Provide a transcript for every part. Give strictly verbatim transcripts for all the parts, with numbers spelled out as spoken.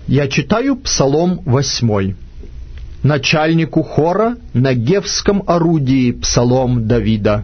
Я читаю Псалом восьмой. Начальнику хора на гевском орудии Псалом Давида.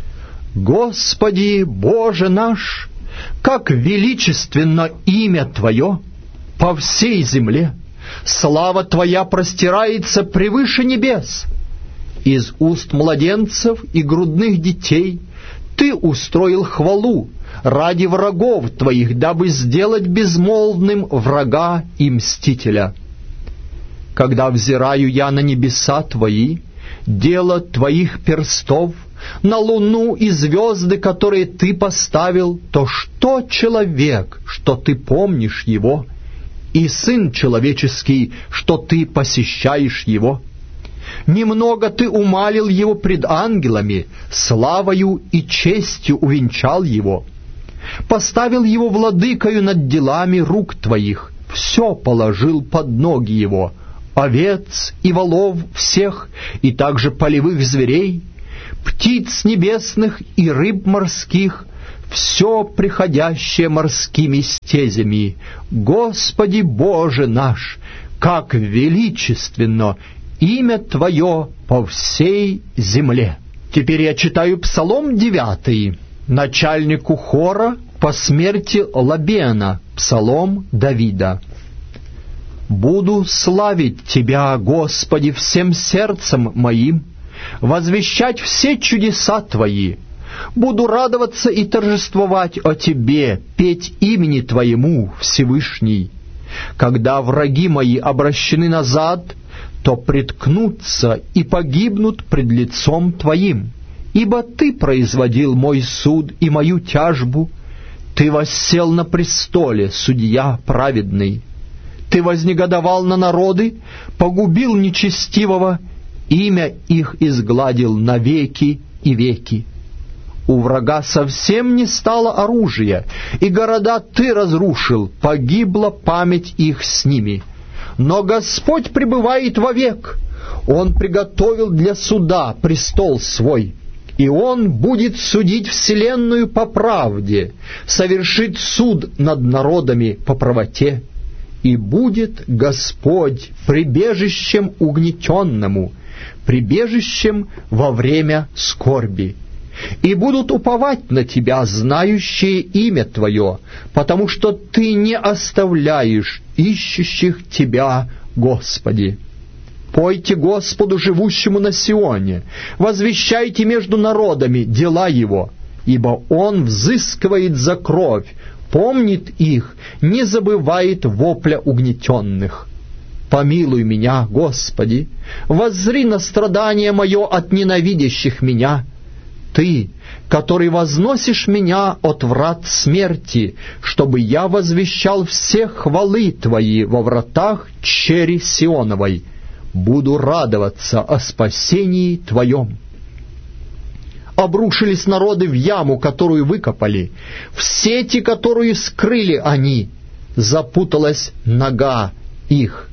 «Господи, Боже наш, как величественно имя Твое по всей земле! Слава Твоя простирается превыше небес! Из уст младенцев и грудных детей Ты устроил хвалу ради врагов Твоих, дабы сделать безмолвным врага и мстителя. Когда взираю я на небеса Твои, дело Твоих перстов, на луну и звезды, которые Ты поставил, то что человек, что Ты помнишь его, и сын человеческий, что Ты посещаешь его? Немного Ты умалил его пред ангелами, славою и честью увенчал его. Поставил его владыкою над делами рук Твоих, все положил под ноги его, овец и волов всех, и также полевых зверей, птиц небесных и рыб морских, все приходящее морскими стезями. Господи Боже наш, как величественно имя Твое по всей земле!» Теперь я читаю Псалом девятый. Начальнику хора по смерти Лабена, Псалом Давида. «Буду славить Тебя, Господи, всем сердцем моим, возвещать все чудеса Твои. Буду радоваться и торжествовать о Тебе, петь имени Твоему, Всевышний. Когда враги мои обращены назад, то приткнутся и погибнут пред лицом Твоим. Ибо Ты производил мой суд и мою тяжбу. Ты воссел на престоле, судья праведный. Ты вознегодовал на народы, погубил нечестивого, имя их изгладил навеки и веки. У врага совсем не стало оружия, и города Ты разрушил, погибла память их с ними. Но Господь пребывает вовек, Он приготовил для суда престол свой, и Он будет судить вселенную по правде, совершит суд над народами по правоте. И будет Господь прибежищем угнетенному, прибежищем во время скорби. И будут уповать на Тебя, знающие имя Твое, потому что Ты не оставляешь ищущих Тебя, Господи. Пойте Господу, живущему на Сионе, возвещайте между народами дела Его, ибо Он взыскивает за кровь, помнит их, не забывает вопля угнетенных. Помилуй меня, Господи, воззри на страдание мое от ненавидящих меня. Ты, который возносишь меня от врат смерти, чтобы я возвещал все хвалы Твои во вратах чери Сионовой, буду радоваться о спасении Твоем. Обрушились народы в яму, которую выкопали, в сети, которую скрыли они, запуталась нога их.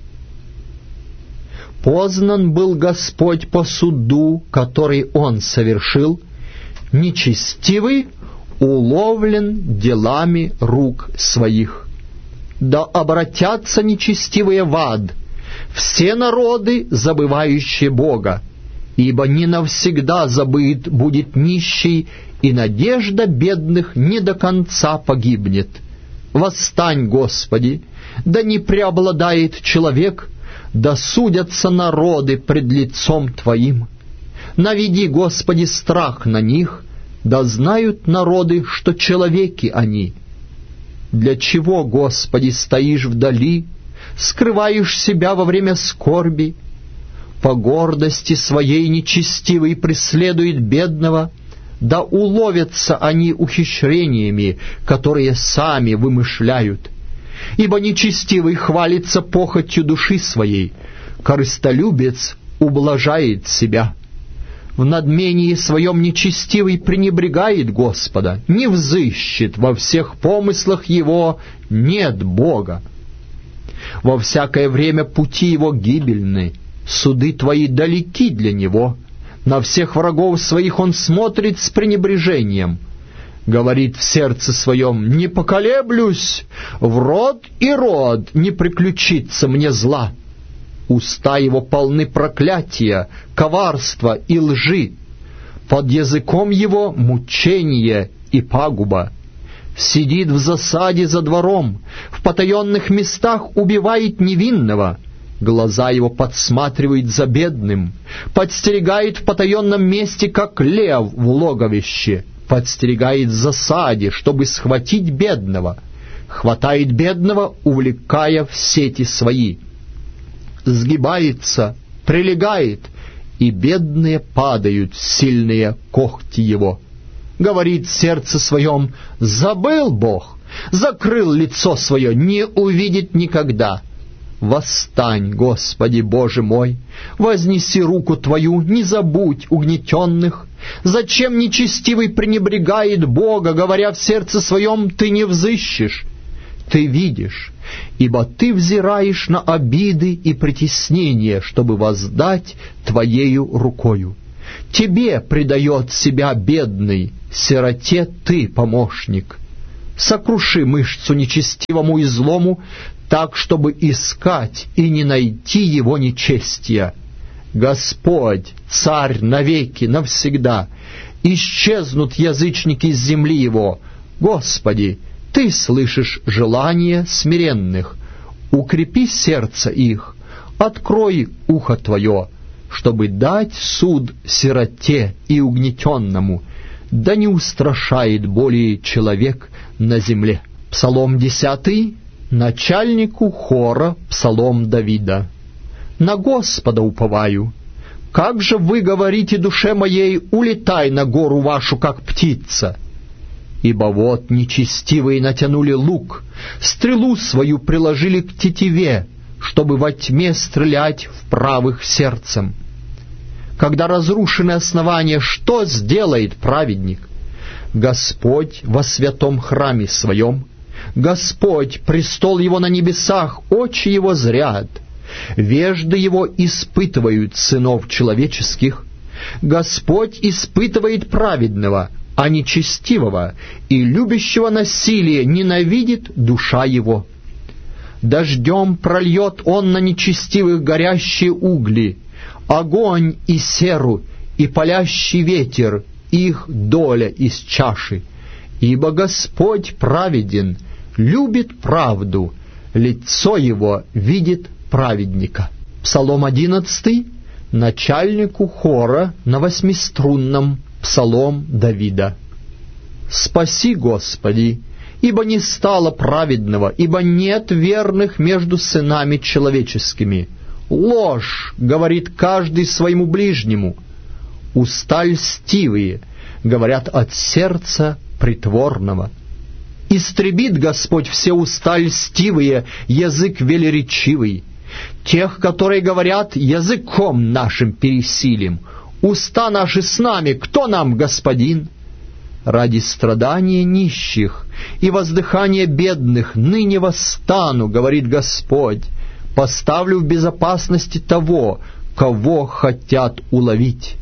Познан был Господь по суду, который Он совершил, нечестивый уловлен делами рук своих. Да обратятся нечестивые в ад, все народы, забывающие Бога, ибо не навсегда забыт будет нищий, и надежда бедных не до конца погибнет. Восстань, Господи, да не преобладает человек, да судятся народы пред лицом Твоим. Наведи, Господи, страх на них, да знают народы, что человеки они. Для чего, Господи, стоишь вдали, скрываешь себя во время скорби? По гордости своей нечестивый преследует бедного, да уловятся они ухищрениями, которые сами вымышляют. Ибо нечестивый хвалится похотью души своей, корыстолюбец ублажает себя. В надмении своем нечестивый пренебрегает Господа, не взыщет, во всех помыслах его нет Бога. Во всякое время пути его гибельны, суды Твои далеки для него, на всех врагов своих он смотрит с пренебрежением. говорит в сердце своем: не поколеблюсь, в род и род не приключится мне зла. Уста его полны проклятия, коварства и лжи, под языком его мучение и пагуба. Сидит в засаде за двором, в потаенных местах убивает невинного. Глаза его подсматривают за бедным, подстерегает в потаенном месте, как лев в логовище, подстерегает в засаде, чтобы схватить бедного, хватает бедного, увлекая в сети свои. Сгибается, прилегает, и бедные падают, сильные когти его. Говорит в сердце своем: забыл Бог, закрыл лицо свое, не увидит никогда. Восстань, Господи Боже мой, вознеси руку Твою, не забудь угнетенных. Зачем нечестивый пренебрегает Бога, говоря в сердце своем: Ты не взыщешь? Ты видишь, ибо Ты взираешь на обиды и притеснения, чтобы воздать Твоею рукою. Тебе предает себя бедный, сироте Ты помощник. Сокруши мышцу нечестивому и злому, так, чтобы искать и не найти его нечестия. Господь, Царь навеки, навсегда, исчезнут язычники с земли его. Господи, Ты слышишь желания смиренных, укрепи сердце их, открой ухо Твое, чтобы дать суд сироте и угнетенному, да не устрашает более человек на земле. Псалом десятый, начальнику хора, псалом Давида. На Господа уповаю. Как же вы говорите душе моей: улетай на гору вашу, как птица? Ибо вот нечестивые натянули лук, стрелу свою приложили к тетиве, чтобы во тьме стрелять в правых сердцем. Когда разрушены основания, что сделает праведник? Господь во святом храме своем, Господь, престол его на небесах, очи его зрят, вежды его испытывают сынов человеческих. Господь испытывает праведного, а нечестивого и любящего насилие ненавидит душа его. Дождем прольет он на нечестивых горящие угли, огонь и серу, и палящий ветер, их доля из чаши. Ибо Господь праведен, любит правду, лицо его видит праведника. Псалом одиннадцатый, начальнику хора на восьмиструнном, псалом Давида. Спаси, Господи, ибо не стало праведного, ибо нет верных между сынами человеческими. Ложь говорит каждый своему ближнему. Уста льстивые говорят от сердца притворного. Истребит Господь все уста льстивые, язык велеречивый. Тех, которые говорят: языком нашим пересилим. Уста наши с нами, кто нам господин? Ради страдания нищих и воздыхания бедных ныне восстану, говорит Господь, поставлю в безопасности того, кого хотят уловить.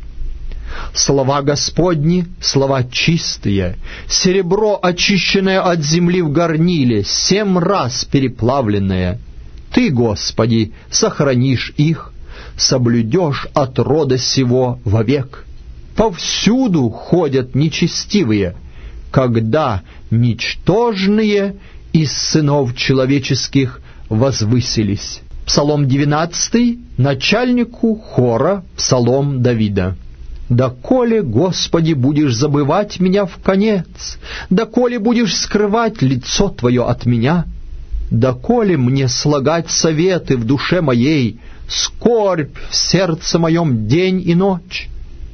Слова Господни — слова чистые, серебро, очищенное от земли в горниле, семь раз переплавленное. Ты, Господи, сохранишь их, соблюдешь от рода сего вовек. Повсюду ходят нечестивые, когда ничтожные из сынов человеческих возвысились. Псалом двенадцатый, начальнику хора, псалом Давида. «Доколе, Господи, будешь забывать меня вконец? Доколе будешь скрывать лицо Твое от меня? Доколе мне слагать советы в душе моей, скорбь в сердце моем день и ночь?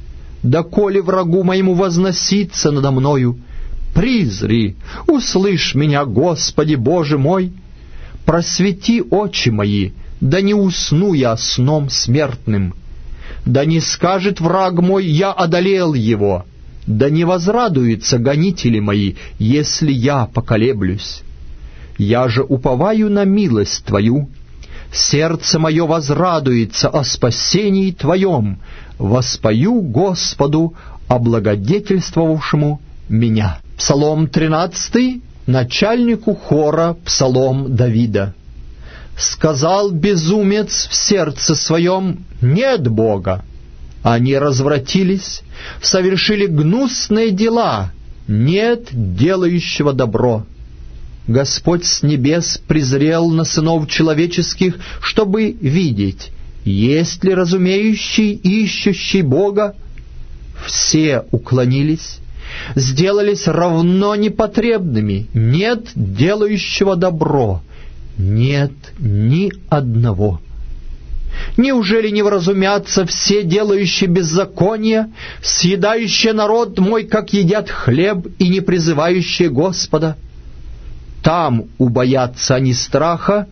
Доколе врагу моему возноситься надо мною? Призри, услышь меня, Господи Боже мой! Просвети очи мои, да не усну я сном смертным. Да не скажет враг мой: я одолел его. Да не возрадуются гонители мои, если я поколеблюсь. Я же уповаю на милость Твою. Сердце мое возрадуется о спасении Твоем. Воспою Господу, облагодетельствовавшему меня». Псалом тринадцатый, начальнику хора, псалом Давида. «Сказал безумец в сердце своем: нет Бога. Они развратились, совершили гнусные дела, нет делающего добро. Господь с небес презрел на сынов человеческих, чтобы видеть, есть ли разумеющий и ищущий Бога. Все уклонились, сделались равно непотребными, нет делающего добро, нет ни одного. Неужели не вразумятся все делающие беззаконие, съедающие народ мой, как едят хлеб, и не призывающие Господа? Там убоятся они страха,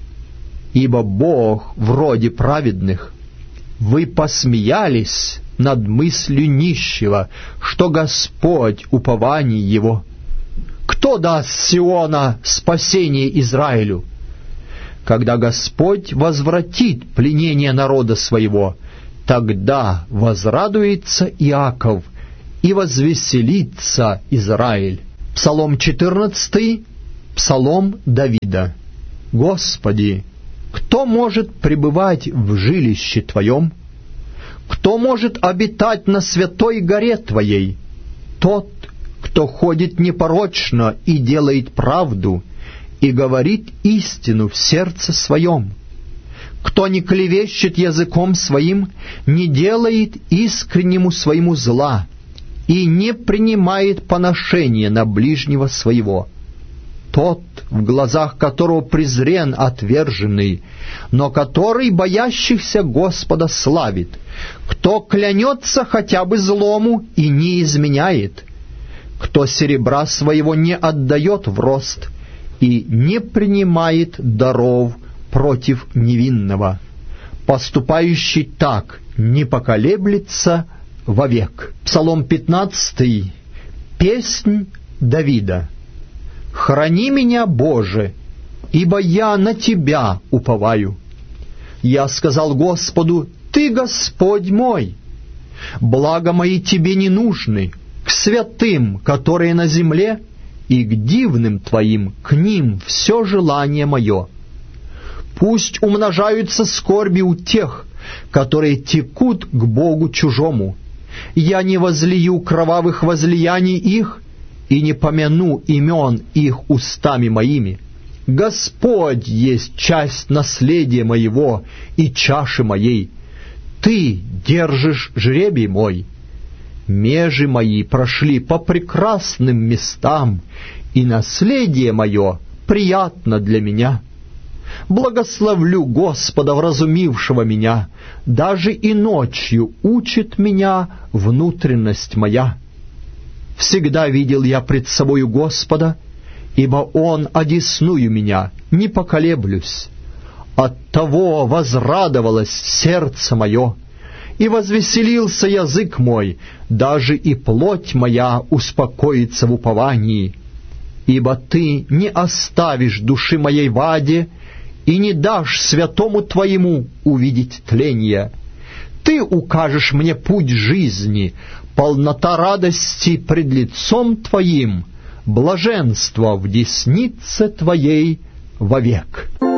ибо Бог вроде праведных. Вы посмеялись над мыслью нищего, что Господь упование его. Кто даст с Сиона спасение Израилю? Когда Господь возвратит пленение народа своего, тогда возрадуется Иаков и возвеселится Израиль». Псалом четырнадцатый, псалом Давида. «Господи, кто может пребывать в жилище Твоем? Кто может обитать на святой горе Твоей? Тот, кто ходит непорочно и делает правду, и говорит истину в сердце своем, кто не клевещет языком своим, не делает искреннему своему зла и не принимает поношения на ближнего своего, тот, в глазах которого презрен отверженный, но который боящихся Господа славит, кто клянется хотя бы злому и не изменяет, кто серебра своего не отдает в рост и не принимает даров против невинного, поступающий так не поколеблется вовек». Псалом пятнадцатый, песнь Давида. «Храни меня, Боже, ибо я на Тебя уповаю. Я сказал Господу: Ты Господь мой. Блага мои Тебе не нужны, к святым, которые на земле, и к дивным Твоим, к ним все желание мое. Пусть умножаются скорби у тех, которые текут к Богу чужому. Я не возлию кровавых возлияний их, и не помяну имен их устами моими. Господь есть часть наследия моего и чаши моей. Ты держишь жребий мой. Межи мои прошли по прекрасным местам, и наследие мое приятно для меня. Благословлю Господа, вразумившего меня, даже и ночью учит меня внутренность моя. Всегда видел я пред собою Господа, ибо Он одесную меня, не поколеблюсь. Оттого возрадовалось сердце мое, и возвеселился язык мой, даже и плоть моя успокоится в уповании. Ибо Ты не оставишь души моей в аде, и не дашь святому Твоему увидеть тление. Ты укажешь мне путь жизни, полнота радости пред лицом Твоим, блаженство в деснице Твоей вовек».